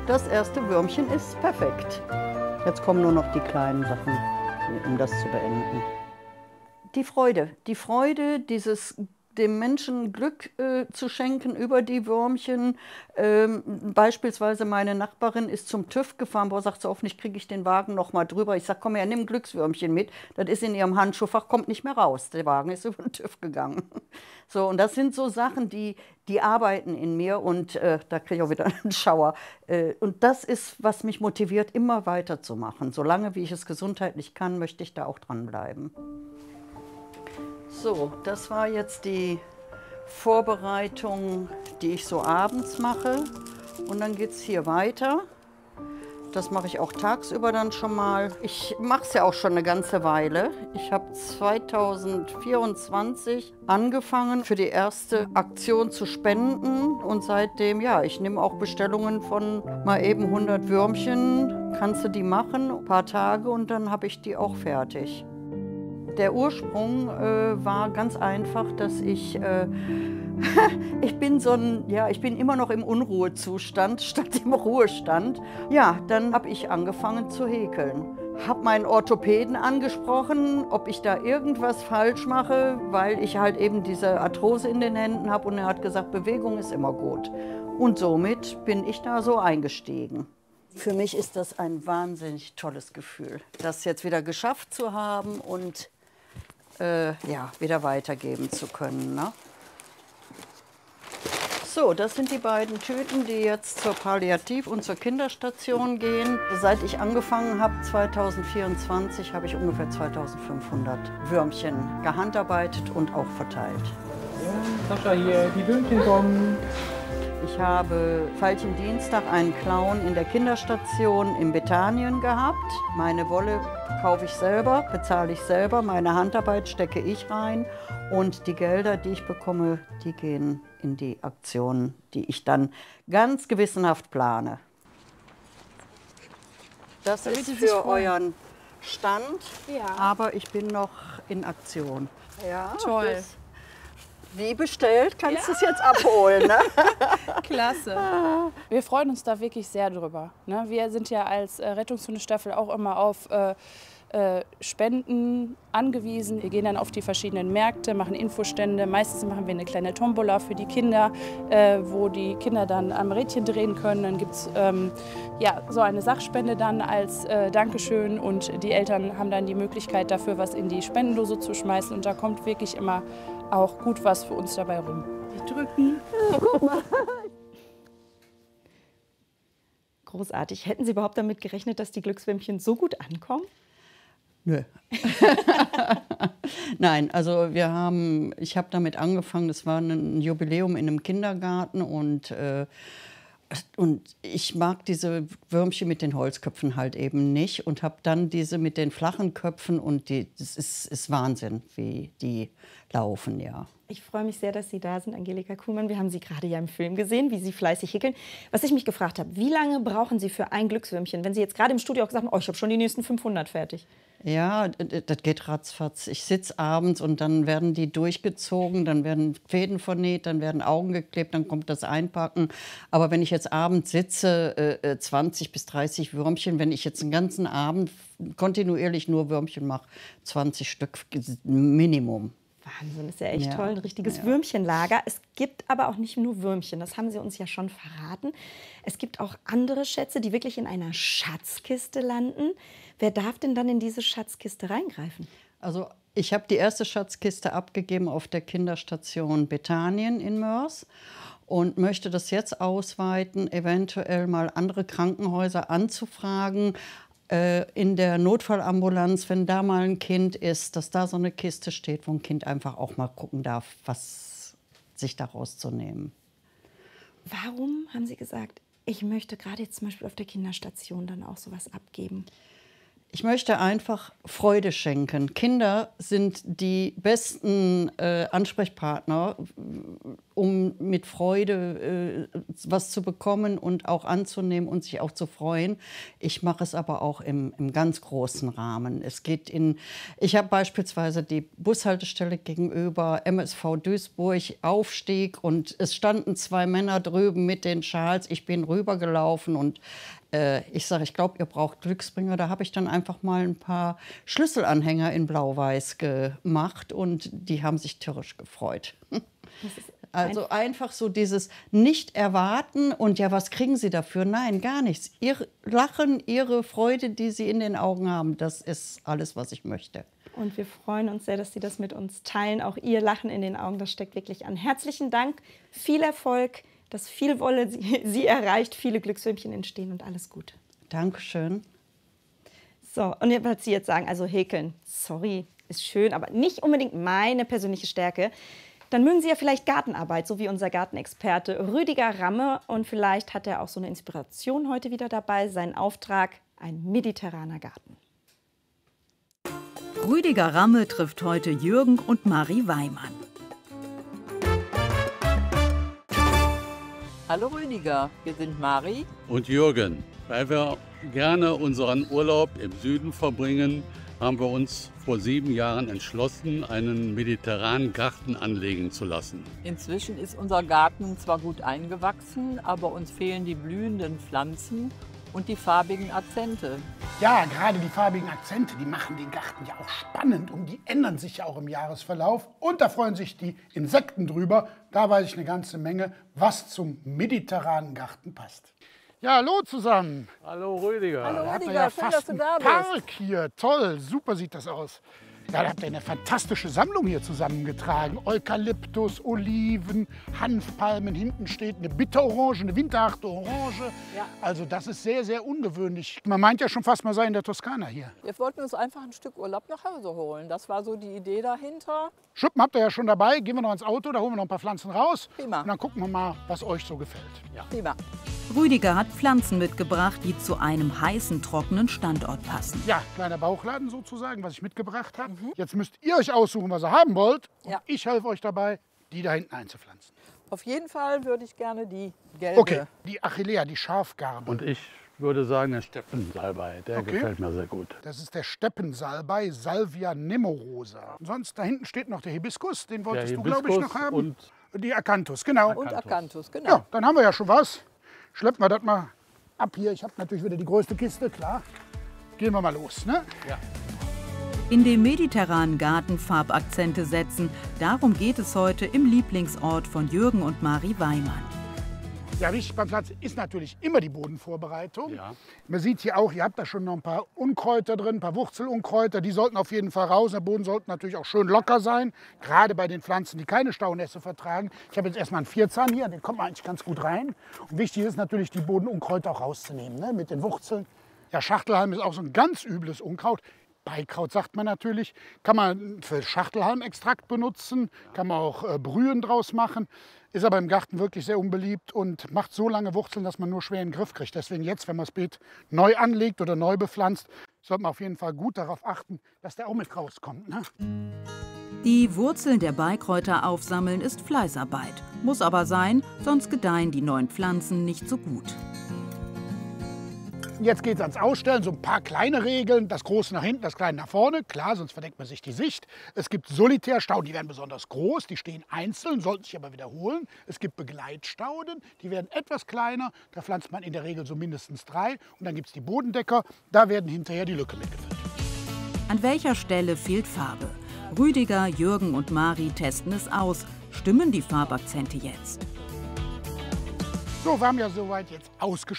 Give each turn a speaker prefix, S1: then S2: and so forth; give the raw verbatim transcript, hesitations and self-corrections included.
S1: das erste Würmchen ist perfekt. Jetzt kommen nur noch die kleinen Sachen, um das zu beenden. Die Freude, die Freude, dieses dem Menschen Glück äh, zu schenken über die Würmchen. Ähm, beispielsweise meine Nachbarin ist zum TÜV gefahren, boah, sagt sie, hoffentlich kriege ich den Wagen noch mal drüber. Ich sage, komm her, nimm ein Glückswürmchen mit. Das ist in ihrem Handschuhfach, kommt nicht mehr raus. Der Wagen ist über den TÜV gegangen. So, und das sind so Sachen, die, die arbeiten in mir und äh, da kriege ich auch wieder einen Schauer. Äh, und das ist, was mich motiviert, immer weiterzumachen. Solange wie ich es gesundheitlich kann, möchte ich da auch dranbleiben. So, das war jetzt die Vorbereitung, die ich so abends mache. Und dann geht es hier weiter. Das mache ich auch tagsüber dann schon mal. Ich mache es ja auch schon eine ganze Weile. Ich habe zweitausendvierundzwanzig angefangen, für die erste Aktion zu spenden. Und seitdem, ja, ich nehme auch Bestellungen von mal eben hundert Würmchen. Kannst du die machen, ein paar Tage und dann habe ich die auch fertig. Der Ursprung äh, war ganz einfach, dass ich, äh, ich bin so ein, ja, ich bin immer noch im Unruhezustand statt im Ruhestand. Ja, dann habe ich angefangen zu häkeln. Habe meinen Orthopäden angesprochen, ob ich da irgendwas falsch mache, weil ich halt eben diese Arthrose in den Händen habe und er hat gesagt, Bewegung ist immer gut. Und somit bin ich da so eingestiegen. Für mich ist das ein wahnsinnig tolles Gefühl, das jetzt wieder geschafft zu haben und Äh, ja, wieder weitergeben zu können. Ne? So, das sind die beiden Tüten, die jetzt zur Palliativ- und zur Kinderstation gehen. Seit ich angefangen habe, zweitausendvierundzwanzig, habe ich ungefähr zweitausendfünfhundert Würmchen gehandarbeitet und auch verteilt.
S2: Ja, Sascha, hier, die Würmchen kommen.
S1: Ich habe Veilchendienstag einen Clown in der Kinderstation in Bethanien gehabt. Meine Wolle kaufe ich selber, bezahle ich selber, meine Handarbeit stecke ich rein und die Gelder, die ich bekomme, die gehen in die Aktionen, die ich dann ganz gewissenhaft plane. Das ist für euren Stand,
S3: ja.
S1: Aber ich bin noch in Aktion. Ja,
S3: toll.
S1: Das, wie bestellt, kannst du es jetzt abholen. Ne?
S3: Klasse. Wir freuen uns da wirklich sehr drüber. Ne? Wir sind ja als äh, Rettungshundestaffel auch immer auf äh, äh, Spenden angewiesen. Wir gehen dann auf die verschiedenen Märkte, machen Infostände. Meistens machen wir eine kleine Tombola für die Kinder, äh, wo die Kinder dann am Rädchen drehen können. Dann gibt es ähm, ja, so eine Sachspende dann als äh, Dankeschön und die Eltern haben dann die Möglichkeit dafür, was in die Spendendose zu schmeißen. Und da kommt wirklich immer auch gut was für uns dabei rum.
S1: Wir drücken. Ja, guck mal.
S4: Großartig. Hätten Sie überhaupt damit gerechnet, dass die Glückswürmchen so gut ankommen?
S1: Nö. Nein, also wir haben, ich habe damit angefangen, das war ein Jubiläum in einem Kindergarten und äh, Und ich mag diese Würmchen mit den Holzköpfen halt eben nicht und habe dann diese mit den flachen Köpfen und die, das ist, ist Wahnsinn, wie die laufen, ja.
S4: Ich freue mich sehr, dass Sie da sind, Angelika Kuhlmann. Wir haben Sie gerade ja im Film gesehen, wie Sie fleißig häkeln. Was ich mich gefragt habe, wie lange brauchen Sie für ein Glückswürmchen, wenn Sie jetzt gerade im Studio auch gesagt haben, oh, ich habe schon die nächsten fünfhundert fertig?
S1: Ja, das geht ratzfatz. Ich sitze abends und dann werden die durchgezogen, dann werden Fäden vernäht, dann werden Augen geklebt, dann kommt das Einpacken. Aber wenn ich jetzt abends sitze, äh, zwanzig bis dreißig Würmchen, wenn ich jetzt den ganzen Abend kontinuierlich nur Würmchen mache, zwanzig Stück Minimum.
S4: Wahnsinn, ist ja echt
S1: Ja.
S4: toll, ein richtiges
S1: Ja.
S4: Würmchenlager. Es gibt aber auch nicht nur Würmchen, das haben Sie uns ja schon verraten. Es gibt auch andere Schätze, die wirklich in einer Schatzkiste landen. Wer darf denn dann in diese Schatzkiste reingreifen?
S1: Also ich habe die erste Schatzkiste abgegeben auf der Kinderstation Bethanien in Moers und möchte das jetzt ausweiten, eventuell mal andere Krankenhäuser anzufragen, äh, in der Notfallambulanz, wenn da mal ein Kind ist, dass da so eine Kiste steht, wo ein Kind einfach auch mal gucken darf, was sich daraus zu nehmen.
S4: Warum haben Sie gesagt, ich möchte gerade jetzt zum Beispiel auf der Kinderstation dann auch sowas abgeben?
S1: Ich möchte einfach Freude schenken. Kinder sind die besten äh, Ansprechpartner, um mit Freude äh, was zu bekommen und auch anzunehmen und sich auch zu freuen. Ich mache es aber auch im, im ganz großen Rahmen. Es geht in, ich habe beispielsweise die Bushaltestelle gegenüber M S V Duisburg Aufstieg und es standen zwei Männer drüben mit den Schals. Ich bin rübergelaufen und äh, ich sage, ich glaube, ihr braucht Glücksbringer. Da habe ich dann einfach mal ein paar Schlüsselanhänger in Blau-Weiß gemacht und die haben sich tierisch gefreut. Also einfach so dieses Nicht-Erwarten und ja, was kriegen Sie dafür? Nein, gar nichts. Ihr Lachen, Ihre Freude, die Sie in den Augen haben, das ist alles, was ich möchte.
S4: Und wir freuen uns sehr, dass Sie das mit uns teilen. Auch Ihr Lachen in den Augen, das steckt wirklich an. Herzlichen Dank, viel Erfolg, dass viel Wolle Sie, Sie erreicht, viele Glückswürmchen entstehen und alles Gute.
S1: Dankeschön.
S4: So, und was Sie jetzt sagen, also häkeln, sorry, ist schön, aber nicht unbedingt meine persönliche Stärke. Dann mögen Sie ja vielleicht Gartenarbeit, so wie unser Gartenexperte Rüdiger Ramme. Und vielleicht hat er auch so eine Inspiration heute wieder dabei. Sein Auftrag, ein mediterraner Garten.
S5: Rüdiger Ramme trifft heute Jürgen und Marie Weimann.
S6: Hallo Rüdiger, wir sind Mari
S7: und Jürgen. Weil wir gerne unseren Urlaub im Süden verbringen, haben wir uns vor sieben Jahren entschlossen, einen mediterranen Garten anlegen zu lassen.
S6: Inzwischen ist unser Garten zwar gut eingewachsen, aber uns fehlen die blühenden Pflanzen und die farbigen Akzente.
S8: Ja, gerade die farbigen Akzente, die machen den Garten ja auch spannend und die ändern sich ja auch im Jahresverlauf. Und da freuen sich die Insekten drüber. Da weiß ich eine ganze Menge, was zum mediterranen Garten passt. Ja, hallo zusammen.
S7: Hallo Rüdiger.
S6: Hallo
S8: Da habt ihr
S6: Rüdiger,
S8: ja
S6: schön,
S8: fast
S6: dass du da
S8: einen
S6: bist.
S8: Park hier. Toll, super sieht das aus. Ja, da habt ihr eine fantastische Sammlung hier zusammengetragen. Eukalyptus, Oliven, Hanfpalmen. Hinten steht eine Bitterorange, eine winterharte Orange.
S6: Ja.
S8: Also das ist sehr, sehr ungewöhnlich. Man meint ja schon fast, man sei in der Toskana hier.
S6: Wir wollten uns einfach ein Stück Urlaub nach Hause holen. Das war so die Idee dahinter.
S8: Schuppen habt ihr ja schon dabei. Gehen wir noch ins Auto, da holen wir noch ein paar Pflanzen raus.
S6: Prima.
S8: Und dann gucken wir mal, was euch so gefällt. Ja.
S6: Prima.
S5: Rüdiger hat Pflanzen mitgebracht, die zu einem heißen, trockenen Standort passen.
S8: Ja, kleiner Bauchladen sozusagen, was ich mitgebracht habe. Mhm. Jetzt müsst ihr euch aussuchen, was ihr haben wollt. Und
S6: Ja.
S8: ich helfe euch dabei, die da hinten einzupflanzen.
S6: Auf jeden Fall würde ich gerne die gelbe.
S8: Okay, die Achillea, die Schafgarbe.
S7: Und ich würde sagen, der Steppensalbei, der
S8: Okay.
S7: gefällt mir sehr gut.
S8: Das ist der Steppensalbei, Salvia nemorosa. Und sonst da hinten steht noch der Hibiskus, den wolltest
S7: Der
S8: du, glaube ich, noch
S7: Hibiskus
S8: haben.
S7: und
S8: die Akanthus, genau.
S6: Und Akanthus, genau.
S8: Ja, dann haben wir ja schon was. Schleppen wir das mal ab hier. Ich habe natürlich wieder die größte Kiste, klar. Gehen wir mal los, ne?
S5: In dem mediterranen Garten Farbakzente setzen, darum geht es heute im Lieblingsort von Jürgen und Marie Weimann.
S8: Ja, wichtig beim Pflanzen ist natürlich immer die Bodenvorbereitung.
S7: Ja.
S8: Man sieht hier auch, ihr habt da schon noch ein paar Unkräuter drin, ein paar Wurzelunkräuter. Die sollten auf jeden Fall raus. Der Boden sollte natürlich auch schön locker sein, gerade bei den Pflanzen, die keine Staunässe vertragen. Ich habe jetzt erstmal einen Vierzahn hier, den kommt man eigentlich ganz gut rein. Und wichtig ist natürlich, die Bodenunkräuter auch rauszunehmen, ne, mit den Wurzeln. Ja, Schachtelhalm ist auch so ein ganz übles Unkraut. Beikraut sagt man natürlich, kann man für Schachtelhalmextrakt benutzen, kann man auch äh, Brühen draus machen, ist aber im Garten wirklich sehr unbeliebt und macht so lange Wurzeln, dass man nur schwer in den Griff kriegt. Deswegen jetzt, wenn man das Beet neu anlegt oder neu bepflanzt, sollte man auf jeden Fall gut darauf achten, dass der auch mit rauskommt. Ne?
S5: Die Wurzeln der Beikräuter aufsammeln ist Fleißarbeit. Muss aber sein, sonst gedeihen die neuen Pflanzen nicht so gut.
S8: Jetzt geht es ans Ausstellen, so ein paar kleine Regeln. Das Große nach hinten, das Kleine nach vorne. Klar, sonst verdeckt man sich die Sicht. Es gibt Solitärstauden, die werden besonders groß, die stehen einzeln, sollten sich aber wiederholen. Es gibt Begleitstauden, die werden etwas kleiner. Da pflanzt man in der Regel so mindestens drei. Und dann gibt es die Bodendecker, da werden hinterher die Lücke mitgefüllt.
S5: An welcher Stelle fehlt Farbe? Rüdiger, Jürgen und Marie testen es aus. Stimmen die Farbakzente jetzt?
S8: So, wir haben ja soweit jetzt ausgestellt.